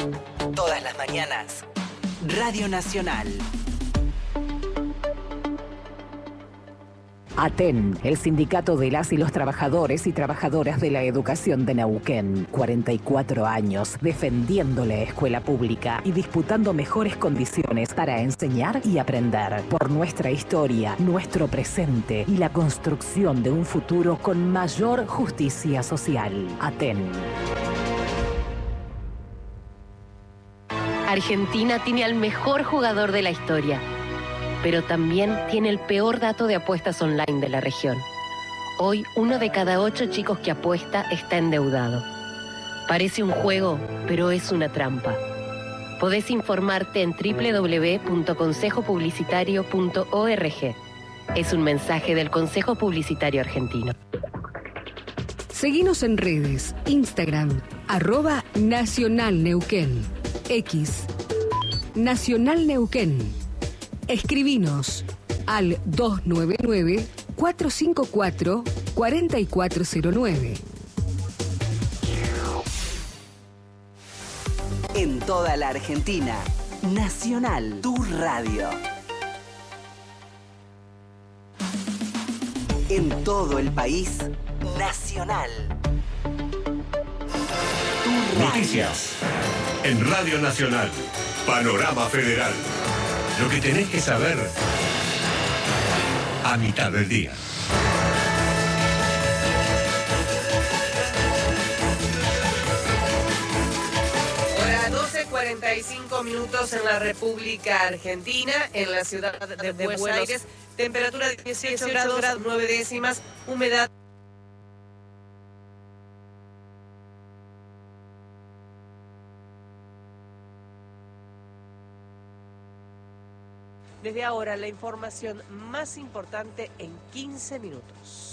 Todas las mañanas, Radio Nacional. ATEN, el sindicato de las y los trabajadores y trabajadoras de la educación de Neuquén. 44 años defendiendo la escuela pública y disputando mejores condiciones para enseñar y aprender. Por nuestra historia, nuestro presente y la construcción de un futuro con mayor justicia social. ATEN. Argentina tiene al mejor jugador de la historia, pero también tiene el peor dato de apuestas online de la región. Hoy, 1 de cada 8 chicos que apuesta está endeudado. Parece un juego, pero es una trampa. Podés informarte en www.consejopublicitario.org. Es un mensaje del Consejo Publicitario Argentino. Seguinos en redes, Instagram, @NacionalNeuquén, X, Nacional Neuquén. Escribinos al 299-454-4409. En toda la Argentina, Nacional, tu radio. En todo el país, Nacional. Tu radio. Noticias. En Radio Nacional. Panorama Federal. Lo que tenés que saber a mitad del día. Hora 12:45 en la República Argentina, en la ciudad de Buenos Aires. Temperatura de 18 grados, 9 décimas, humedad. Desde ahora, la información más importante en 15 minutos.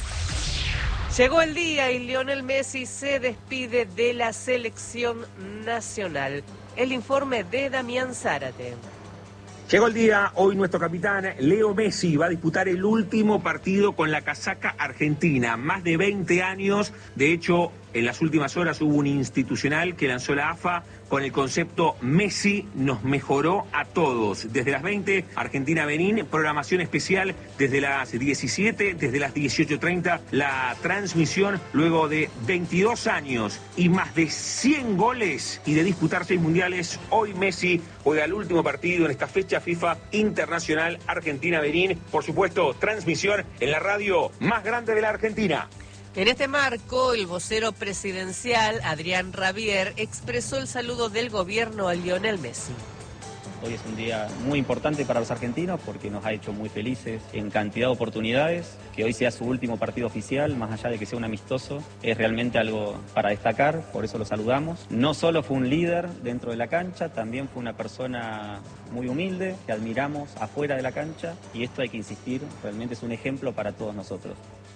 Llegó el día y Lionel Messi se despide de la selección nacional. El informe de Damián Zárate. Llegó el día, hoy nuestro capitán Leo Messi va a disputar el último partido con la casaca argentina. Más de 20 años, de hecho, en las últimas horas hubo un institucional que lanzó la AFA con el concepto Messi nos mejoró a todos. Desde las 20, Argentina-Benín, programación especial desde las 17, desde las 18:30, la transmisión luego de 22 años y más de 100 goles y de disputar 6 mundiales. Hoy Messi juega el último partido en esta fecha FIFA internacional Argentina-Benín. Por supuesto, transmisión en la radio más grande de la Argentina. En este marco, el vocero presidencial, Adrián Rabier, expresó el saludo del gobierno a Lionel Messi. Hoy es un día muy importante para los argentinos porque nos ha hecho muy felices en cantidad de oportunidades. Que hoy sea su último partido oficial, más allá de que sea un amistoso, es realmente algo para destacar, por eso lo saludamos. No solo fue un líder dentro de la cancha, también fue una persona muy humilde, que admiramos afuera de la cancha, y esto hay que insistir, realmente es un ejemplo para todos nosotros.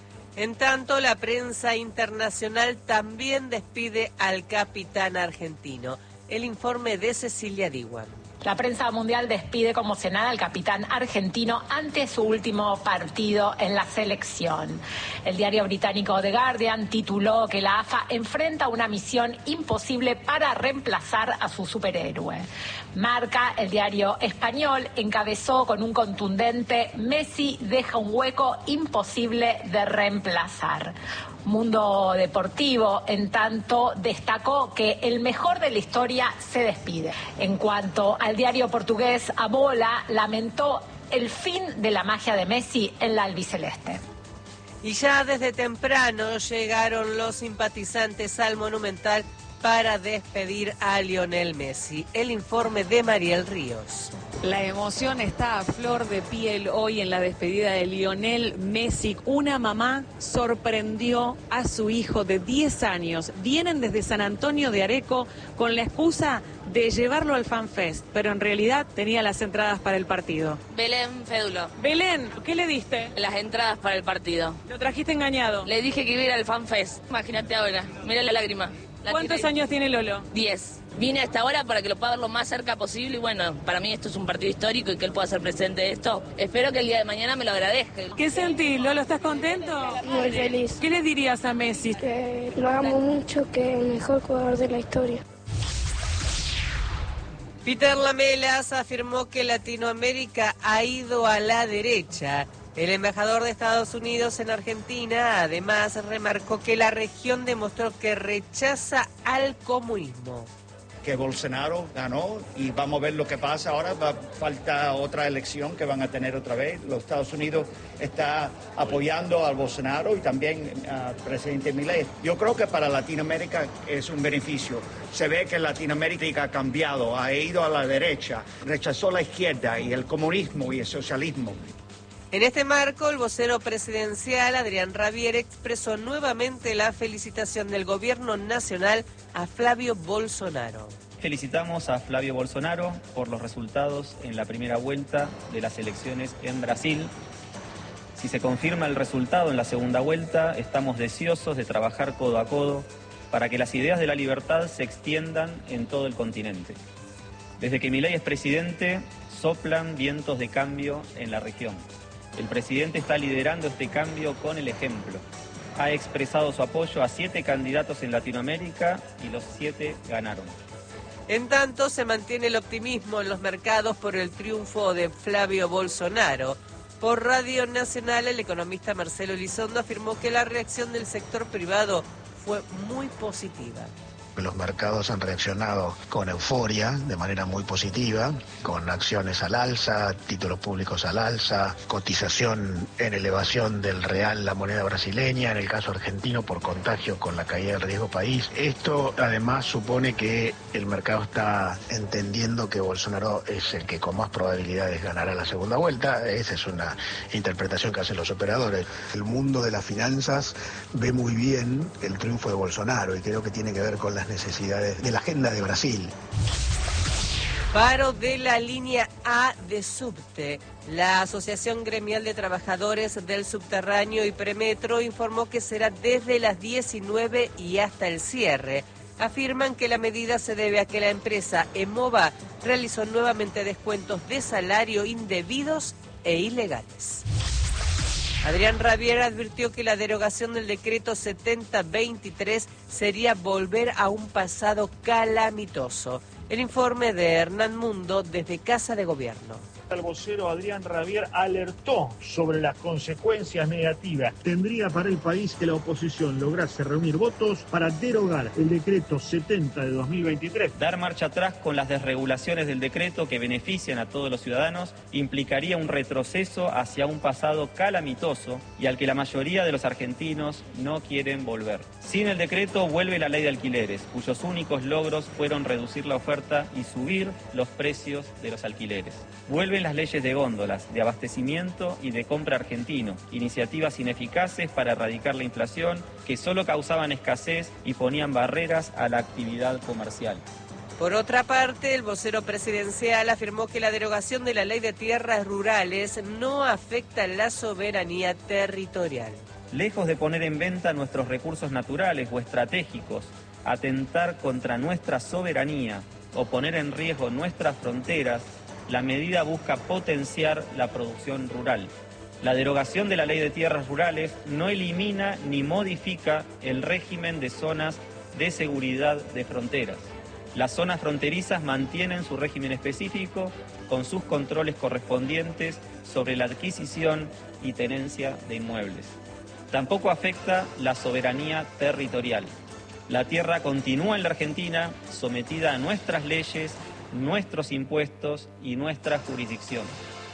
En tanto, la prensa internacional también despide al capitán argentino. El informe de Cecilia Diwan. La prensa mundial despide conmocionada al capitán argentino ante su último partido en la selección. El diario británico The Guardian tituló que la AFA enfrenta una misión imposible para reemplazar a su superhéroe. Marca, el diario español, encabezó con un contundente: Messi deja un hueco imposible de reemplazar. Mundo Deportivo, en tanto, destacó que el mejor de la historia se despide. En cuanto al diario portugués A Bola, lamentó el fin de la magia de Messi en la albiceleste. Y ya desde temprano llegaron los simpatizantes al Monumental para despedir a Lionel Messi. El informe de Mariel Ríos. La emoción está a flor de piel hoy en la despedida de Lionel Messi. Una mamá sorprendió a su hijo de 10 años. Vienen desde San Antonio de Areco con la excusa de llevarlo al FanFest, pero en realidad tenía las entradas para el partido. Belén Fédulo. Belén, ¿qué le diste? Las entradas para el partido. ¿Lo trajiste engañado? Le dije que iba a ir al FanFest. Imagínate ahora, mira la lágrima. ¿Cuántos años tiene Lolo? 10. Vine hasta ahora para que lo pueda ver lo más cerca posible y bueno, para mí esto es un partido histórico y que él pueda ser presente de esto. Espero que el día de mañana me lo agradezca. ¿Qué sentís, Lolo? ¿Estás contento? Muy feliz. ¿Qué le dirías a Messi? Que lo amo mucho, que es el mejor jugador de la historia. Peter Lamelas afirmó que Latinoamérica ha ido a la derecha. El embajador de Estados Unidos en Argentina además remarcó que la región demostró que rechaza al comunismo. Que Bolsonaro ganó y vamos a ver lo que pasa ahora. Falta otra elección que van a tener otra vez. Los Estados Unidos está apoyando al Bolsonaro y también al presidente Milei. Yo creo que para Latinoamérica es un beneficio. Se ve que Latinoamérica ha cambiado, ha ido a la derecha, rechazó la izquierda y el comunismo y el socialismo. En este marco, el vocero presidencial, Adrián Rabier, expresó nuevamente la felicitación del gobierno nacional a Flavio Bolsonaro. Felicitamos a Flavio Bolsonaro por los resultados en la primera vuelta de las elecciones en Brasil. Si se confirma el resultado en la segunda vuelta, estamos deseosos de trabajar codo a codo para que las ideas de la libertad se extiendan en todo el continente. Desde que Milei es presidente, soplan vientos de cambio en la región. El presidente está liderando este cambio con el ejemplo. Ha expresado su apoyo a 7 candidatos en Latinoamérica y los 7 ganaron. En tanto, se mantiene el optimismo en los mercados por el triunfo de Flavio Bolsonaro. Por Radio Nacional, el economista Marcelo Elizondo afirmó que la reacción del sector privado fue muy positiva. Los mercados han reaccionado con euforia, de manera muy positiva, con acciones al alza, títulos públicos al alza, cotización en elevación del real, la moneda brasileña, en el caso argentino por contagio con la caída del riesgo país. Esto además supone que el mercado está entendiendo que Bolsonaro es el que con más probabilidades ganará la segunda vuelta. Esa es una interpretación que hacen los operadores. El mundo de las finanzas ve muy bien el triunfo de Bolsonaro y creo que tiene que ver con las necesidades de la agenda de Brasil. Paro de la línea A de subte. La Asociación Gremial de Trabajadores del Subterráneo y Premetro informó que será desde las 19 y hasta el cierre. Afirman que la medida se debe a que la empresa EMOVA realizó nuevamente descuentos de salario indebidos e ilegales. Adrián Rabier advirtió que la derogación del decreto 7023 sería volver a un pasado calamitoso. El informe de Hernán Mundo desde Casa de Gobierno. El vocero Adrián Rabier alertó sobre las consecuencias negativas. Tendría para el país que la oposición lograse reunir votos para derogar el decreto 70 de 2023. Dar marcha atrás con las desregulaciones del decreto que benefician a todos los ciudadanos implicaría un retroceso hacia un pasado calamitoso y al que la mayoría de los argentinos no quieren volver. Sin el decreto vuelve la ley de alquileres, cuyos únicos logros fueron reducir la oferta y subir los precios de los alquileres. Vuelven las leyes de góndolas, de abastecimiento y de compra argentino, iniciativas ineficaces para erradicar la inflación que solo causaban escasez y ponían barreras a la actividad comercial. Por otra parte, el vocero presidencial afirmó que la derogación de la ley de tierras rurales no afecta la soberanía territorial. Lejos de poner en venta nuestros recursos naturales o estratégicos, atentar contra nuestra soberanía o poner en riesgo nuestras fronteras, la medida busca potenciar la producción rural. La derogación de la ley de tierras rurales no elimina ni modifica el régimen de zonas de seguridad de fronteras. Las zonas fronterizas mantienen su régimen específico con sus controles correspondientes sobre la adquisición y tenencia de inmuebles. Tampoco afecta la soberanía territorial. La tierra continúa en la Argentina sometida a nuestras leyes, nuestros impuestos y nuestra jurisdicción.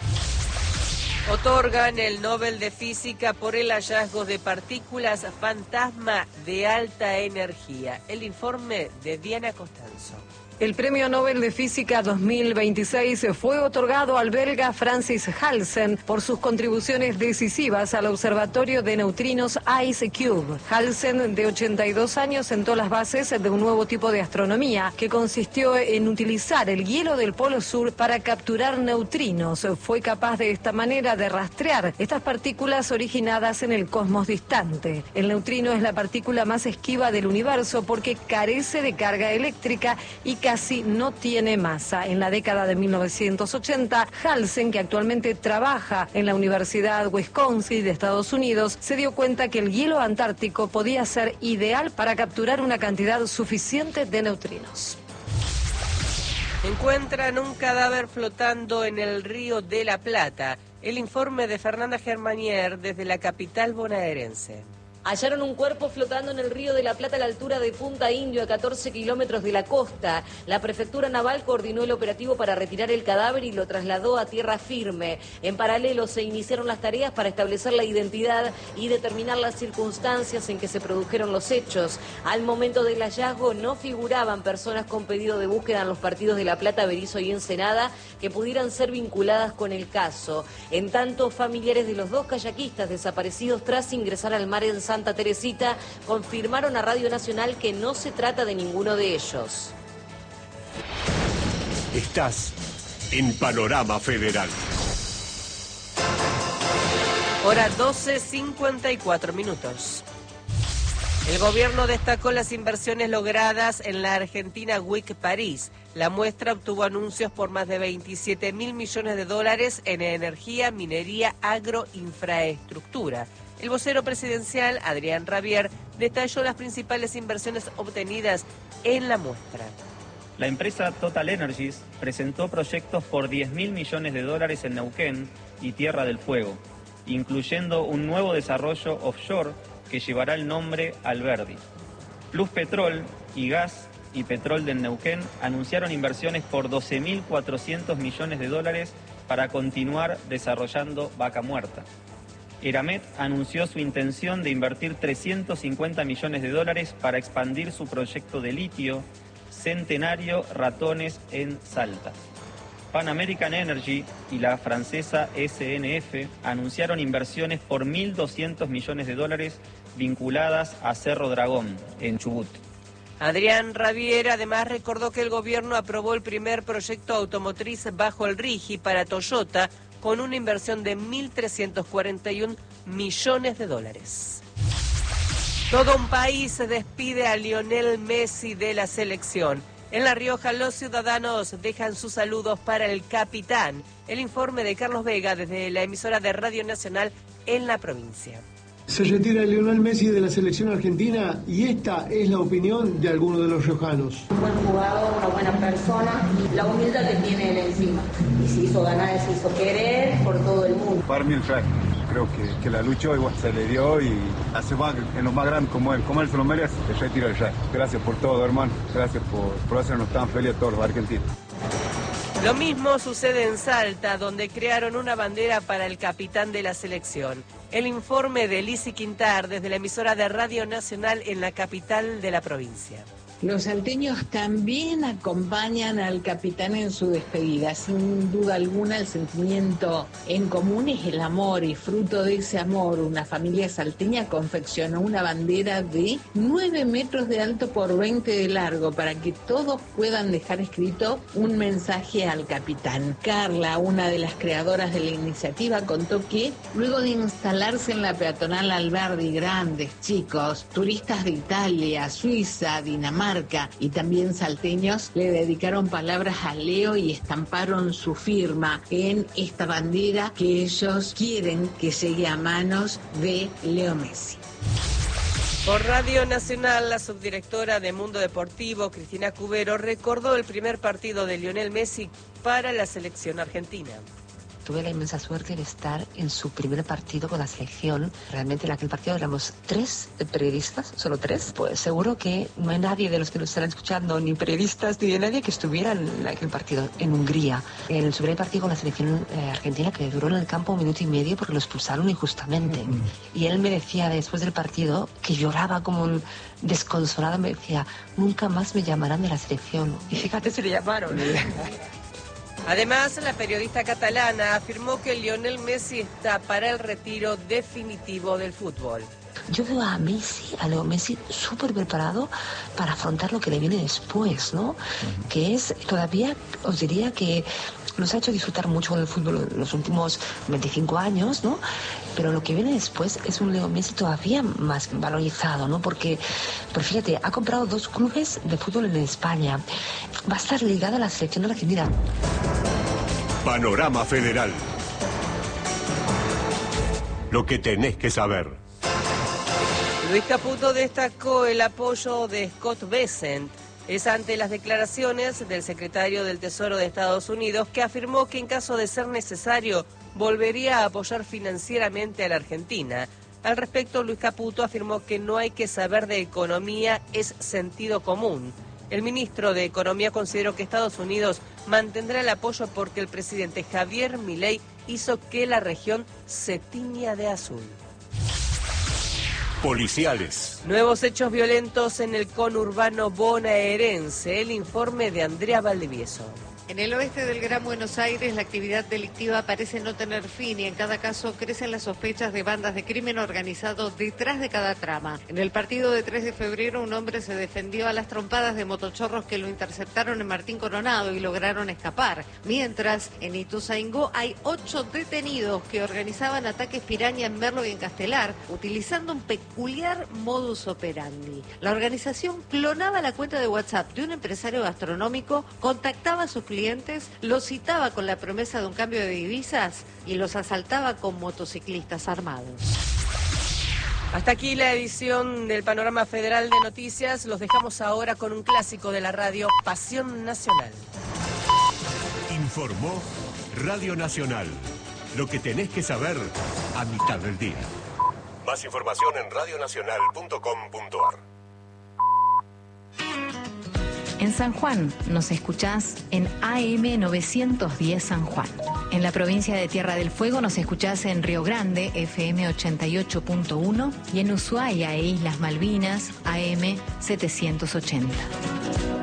Otorgan el Nobel de Física por el hallazgo de partículas fantasma de alta energía. El informe de Diana Costanzo. El Premio Nobel de Física 2026 fue otorgado al belga Francis Halsen por sus contribuciones decisivas al Observatorio de Neutrinos IceCube. Halsen, de 82 años, sentó las bases de un nuevo tipo de astronomía que consistió en utilizar el hielo del Polo Sur para capturar neutrinos. Fue capaz de esta manera de rastrear estas partículas originadas en el cosmos distante. El neutrino es la partícula más esquiva del universo porque carece de carga eléctrica y casi no tiene masa. En la década de 1980, Halsen, que actualmente trabaja en la Universidad Wisconsin de Estados Unidos, se dio cuenta que el hielo antártico podía ser ideal para capturar una cantidad suficiente de neutrinos. Encuentran un cadáver flotando en el río de la Plata. El informe de Fernanda Germanier desde la capital bonaerense. Hallaron un cuerpo flotando en el río de la Plata a la altura de Punta Indio, a 14 kilómetros de la costa. La prefectura naval coordinó el operativo para retirar el cadáver y lo trasladó a tierra firme. En paralelo se iniciaron las tareas para establecer la identidad y determinar las circunstancias en que se produjeron los hechos. Al momento del hallazgo no figuraban personas con pedido de búsqueda en los partidos de La Plata, Berisso y Ensenada que pudieran ser vinculadas con el caso. En tanto, familiares de los dos kayakistas desaparecidos tras ingresar al mar en Santa Teresita confirmaron a Radio Nacional que no se trata de ninguno de ellos. Estás en Panorama Federal. Hora 12:54 minutos. El gobierno destacó las inversiones logradas en la Argentina Week París. La muestra obtuvo anuncios por más de 27.000 millones de dólares en energía, minería, agroinfraestructura. El vocero presidencial, Adrián Rabier, detalló las principales inversiones obtenidas en la muestra. La empresa Total Energies presentó proyectos por 10.000 millones de dólares en Neuquén y Tierra del Fuego, incluyendo un nuevo desarrollo offshore que llevará el nombre Alberdi. Plus Petrol y Gas y Petrol del Neuquén anunciaron inversiones por 12.400 millones de dólares para continuar desarrollando Vaca Muerta. Eramet anunció su intención de invertir 350 millones de dólares para expandir su proyecto de litio Centenario Ratones en Salta. Pan American Energy y la francesa SNF anunciaron inversiones por 1.200 millones de dólares vinculadas a Cerro Dragón, en Chubut. Adrián Rabier además recordó que el gobierno aprobó el primer proyecto automotriz bajo el RIGI para Toyota, con una inversión de 1.341 millones de dólares. Todo un país se despide a Lionel Messi de la selección. En La Rioja, los ciudadanos dejan sus saludos para el capitán. El informe de Carlos Vega desde la emisora de Radio Nacional en la provincia. Se retira Lionel Messi de la selección argentina y esta es la opinión de algunos de los riojanos. Un buen jugador, una buena persona, la humildad que tiene él encima. Y se hizo ganar, se hizo querer por todo el mundo. Para mí el crack. Creo que la luchó y se le dio y hace más en lo más grande como él se lo merece, el retiro del Rey. Gracias por todo, hermano. Gracias por hacernos tan felices a todos los argentinos. Lo mismo sucede en Salta, donde crearon una bandera para el capitán de la selección. El informe de Lizzy Quintar desde la emisora de Radio Nacional en la capital de la provincia. Los salteños también acompañan al capitán en su despedida. Sin duda alguna, el sentimiento en común es el amor, y fruto de ese amor, una familia salteña confeccionó una bandera de 9 metros de alto por 20 de largo para que todos puedan dejar escrito un mensaje al capitán. Carla, una de las creadoras de la iniciativa, contó que luego de instalarse en la peatonal Alberdi, grandes, chicos, turistas de Italia, Suiza, Dinamarca y también salteños le dedicaron palabras a Leo y estamparon su firma en esta bandera que ellos quieren que llegue a manos de Leo Messi. Por Radio Nacional, la subdirectora de Mundo Deportivo, Cristina Cubero, recordó el primer partido de Lionel Messi para la selección argentina. Tuve la inmensa suerte de estar en su primer partido con la selección. Realmente en aquel partido éramos 3 periodistas, solo 3. Pues seguro que no hay nadie de los que nos están escuchando, ni periodistas, ni de nadie que estuviera en aquel partido en Hungría. En su primer partido con la selección argentina, que duró en el campo 1 minuto y medio porque lo expulsaron injustamente. Y él me decía después del partido, que lloraba como un desconsolado, me decía, nunca más me llamarán de la selección. Y fíjate, se le llamaron. Además, la periodista catalana afirmó que Lionel Messi está para el retiro definitivo del fútbol. Yo veo a Leo Messi súper preparado para afrontar lo que le viene después, ¿no? Que es, todavía os diría que nos ha hecho disfrutar mucho con el fútbol en los últimos 25 años, ¿no? Pero lo que viene después es un Leo Messi todavía más valorizado, ¿no? Pero fíjate, ha comprado 2 clubes de fútbol en España. Va a estar ligado a la selección de Argentina. Panorama Federal. Lo que tenés que saber. Luis Caputo destacó el apoyo de Scott Bessent Es ante las declaraciones del secretario del Tesoro de Estados Unidos, que afirmó que en caso de ser necesario volvería a apoyar financieramente a la Argentina. Al respecto, Luis Caputo afirmó que no hay que saber de economía, es sentido común. El ministro de Economía consideró que Estados Unidos mantendrá el apoyo porque el presidente Javier Milei hizo que la región se tiña de azul. Policiales. Nuevos hechos violentos en el conurbano bonaerense. El informe de Andrea Valdivieso. En el oeste del Gran Buenos Aires, la actividad delictiva parece no tener fin y en cada caso crecen las sospechas de bandas de crimen organizado detrás de cada trama. En el partido de 3 de febrero, un hombre se defendió a las trompadas de motochorros que lo interceptaron en Martín Coronado y lograron escapar. Mientras, en Ituzaingó hay 8 detenidos que organizaban ataques piraña en Merlo y en Castelar, utilizando un peculiar modus operandi. La organización clonaba la cuenta de WhatsApp de un empresario gastronómico, contactaba a sus clientes, los citaba con la promesa de un cambio de divisas y los asaltaba con motociclistas armados. Hasta aquí la edición del Panorama Federal de Noticias. Los dejamos ahora con un clásico de la radio, Pasión Nacional. Informó Radio Nacional. Lo que tenés que saber a mitad del día. Más información en radionacional.com.ar. En San Juan nos escuchás en AM 910 San Juan. En la provincia de Tierra del Fuego nos escuchás en Río Grande, FM 88.1, y en Ushuaia e Islas Malvinas, AM 780.